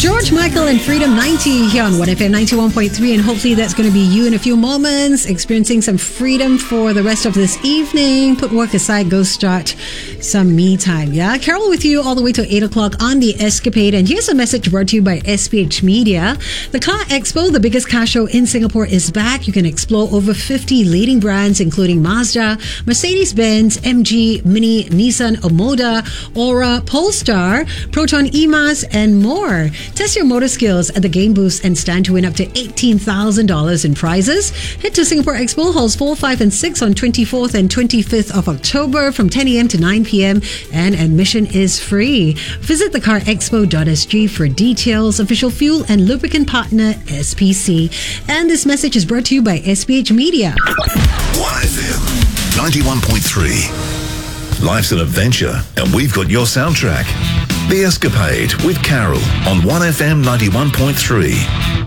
George Michael and Freedom 90 here on 1FM 91.3, and hopefully that's going to be you in a few moments, experiencing some freedom for the rest of this evening. Put work aside, go start some me time, yeah? Carol with you all the way to 8 o'clock on The Escapade, and here's a message brought to you by SPH Media. The Car Expo, the biggest car show in Singapore, is back. You can explore over 50 leading brands, including Mazda, Mercedes-Benz, MG, Mini, Nissan, Omoda, Aura, Polestar, Proton E-Mas, and more. Test your motor skills at the game booths and stand to win up to $18,000 in prizes. Head to Singapore Expo Halls 4, 5 and 6 on 24th and 25th of October from 10 a.m. to 9 p.m. and admission is free. Visit thecarexpo.sg for details. Official fuel and lubricant partner SPC. And this message is brought to you by SPH Media. 1FM 91.3. Life's an adventure, and we've got your soundtrack. The Escapade with Carol on 1FM 91.3.